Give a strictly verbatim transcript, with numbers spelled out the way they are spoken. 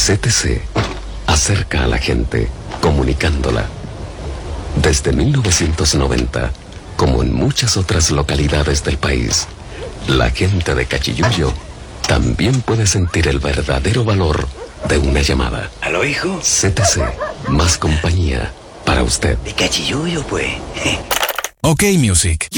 C T C acerca a la gente, comunicándola. Desde mil novecientos noventa, como en muchas otras localidades del país, la gente de Cachiyuyo también puede sentir el verdadero valor de una llamada. ¿Aló, hijo? C T C, más compañía para usted. De Cachiyuyo, pues. OK Music.